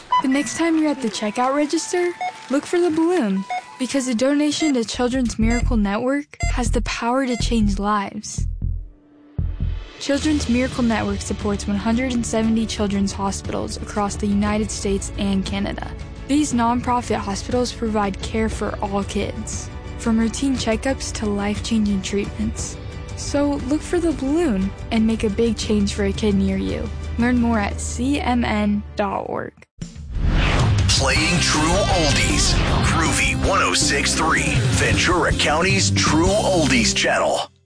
The next time you're at the checkout register, look for the balloon, because a donation to Children's Miracle Network has the power to change lives. Children's Miracle Network supports 170 children's hospitals across the United States and Canada. These nonprofit hospitals provide care for all kids, from routine checkups to life-changing treatments. So look for the balloon and make a big change for a kid near you. Learn more at cmn.org. Playing true oldies. Groovy 106.3, Ventura County's True Oldies channel.